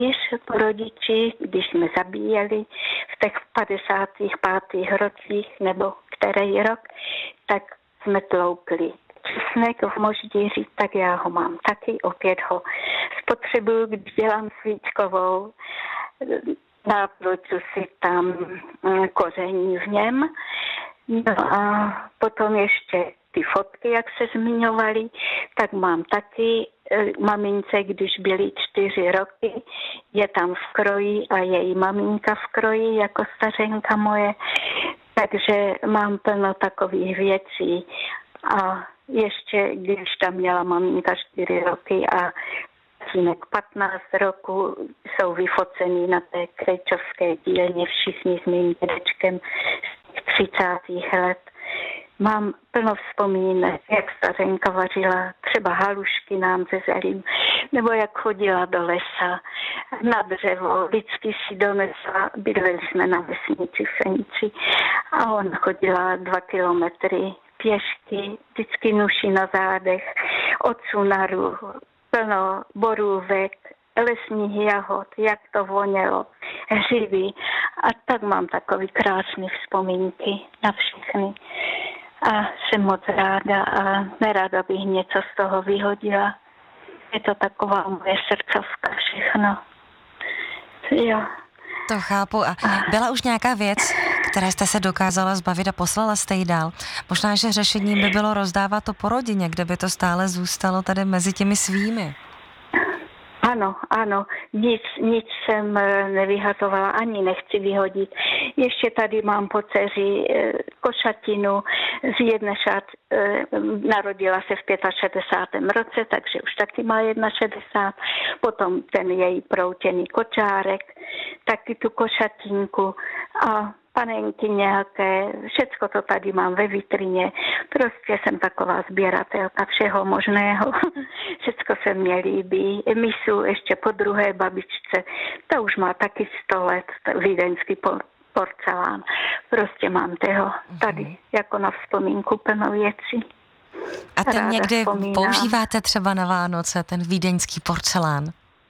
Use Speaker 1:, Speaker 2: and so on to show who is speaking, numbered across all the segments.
Speaker 1: po rodiči, když jsme zabíjeli v těch 55. rocích, nebo který rok, tak jsme tloukli česnek v moždíři, tak já ho mám taky, opět ho spotřebuju, když dělám svíčkovou, napluču si tam koření v něm. No a potom ještě ty fotky, jak se zmiňovaly, tak mám taky mamince, když byly 4 roky, je tam v kroji a její maminka v kroji, jako stařenka moje, takže mám plno takových věcí. A ještě, když tam měla maminka 4 roky a synek 15 roku, jsou vyfocený na té Krejčovské dílně všichni s mým dědečkem z 30. let. Mám plno vzpomínek, jak stařenka vařila třeba halušky nám ze zelím, nebo jak chodila do lesa na dřevo, vždycky si donesla, bydleli jsme na vesnici v Senici a ona chodila 2 kilometry pěšky, vždycky nuši na zádech, od sunaru, plno borůvek, lesních jahod, jak to vonělo, hřivy. A tak mám takový krásné vzpomínky na všechny. A jsem moc ráda a nerada bych něco z toho vyhodila. Je to taková moje srdcovka, všechno. Jo.
Speaker 2: To chápu. A byla už nějaká věc, které jste se dokázala zbavit a poslala jste ji dál? Možná, že řešením by bylo rozdávat to po rodině, kde by to stále zůstalo tady mezi těmi svými.
Speaker 1: Ano, nic jsem nevyhazovala, ani nechci vyhodit. Ještě tady mám po dceři košatinu z jedné narodila se v 65. roce, takže už taky má 61. Potom ten její proutěný kočárek, taky tu košatinku a panenky nějaké, všecko to tady mám ve vitrině. Prostě jsem taková sběratelka všeho možného. Všecko se mně líbí. Misu ještě po druhé babičce, ta už má taky 100 let, vídeňský porcelán. Prostě mám toho tady jako na vzpomínku plno věcí.
Speaker 2: A ten někdy používáte třeba na Vánoce, ten vídeňský porcelán?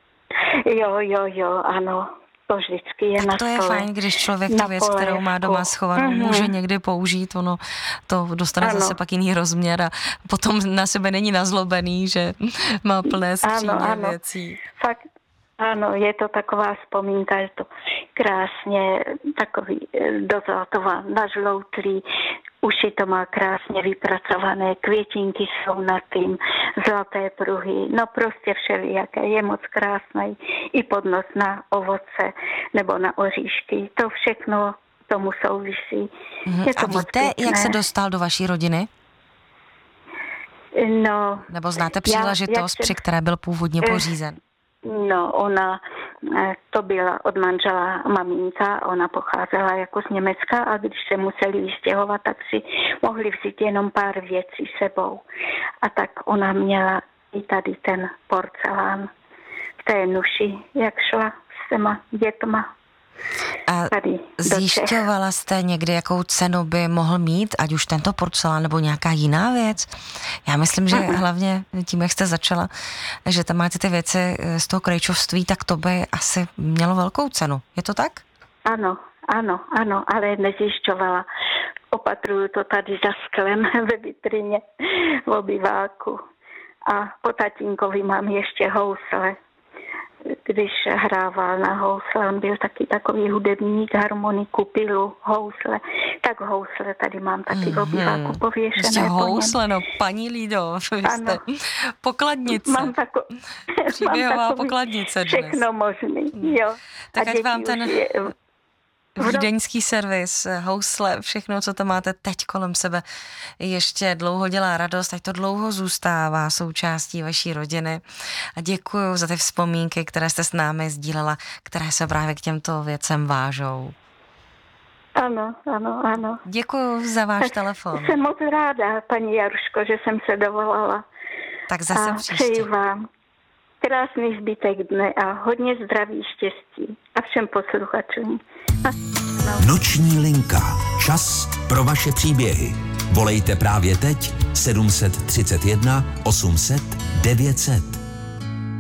Speaker 1: Jo, ano. To vždycky je
Speaker 2: tak
Speaker 1: na
Speaker 2: to
Speaker 1: stole.
Speaker 2: Je fajn, když člověk tu věc, kterou má doma schovanou, může někdy použít, ono to dostane zase pak jiný rozměr a potom na sebe není nazlobený, že má plné skříně věcí.
Speaker 1: Fakt, ano, je to taková vzpomínka, je to krásně takový dozlatová, nažloutlý, uši to má krásně vypracované, květinky jsou na tím, zlaté pruhy, no prostě všelijaké, je moc krásný. I podnos na ovoce nebo na oříšky, to všechno tomu souvisí. Je to
Speaker 2: a víte, jak se dostal do vaší rodiny?
Speaker 1: No.
Speaker 2: Nebo znáte příležitost, při které byl původně pořízen?
Speaker 1: No, ona, to byla od manžela maminka, ona pocházela jako z Německa a když se museli vystěhovat, tak si mohli vzít jenom pár věcí sebou. A tak ona měla i tady ten porcelán v té nuši, jak šla s těma dětma.
Speaker 2: A zjišťovala jste někdy, jakou cenu by mohl mít, ať už tento porcelán nebo nějaká jiná věc? Já myslím, že hlavně tím, jak jste začala, že tam máte ty věci z toho krejčovství, tak to by asi mělo velkou cenu. Je to tak?
Speaker 1: Ano, ale nezjišťovala. Opatruju to tady za sklem ve vitrině v obyváku. A po tatínkovi mám ještě housle. Když hrával na housle, on byl taky takový hudebník, harmoniku, pilu, housle, tak housle tady mám taky v obyváku pověšené.
Speaker 2: Housle, no, paní Lído, vy jste pokladnice.
Speaker 1: Mám
Speaker 2: příběhová pokladnice dnes.
Speaker 1: Všechno možný, jo.
Speaker 2: Tak ať vám ten vídeňský servis, housle, všechno, co tam máte teď kolem sebe, ještě dlouho dělá radost, ať to dlouho zůstává součástí vaší rodiny. A děkuju za ty vzpomínky, které jste s námi sdílela, které se právě k těmto věcem vážou.
Speaker 1: Ano.
Speaker 2: Děkuju za váš telefon.
Speaker 1: Jsem moc ráda, paní Jaruško, že jsem se dovolala.
Speaker 2: Tak zase příště.
Speaker 1: Přeji vám krásný zbytek dne a hodně zdraví, štěstí a všem posluchačům.
Speaker 3: Noční linka. Čas pro vaše příběhy. Volejte právě teď 731 800 900.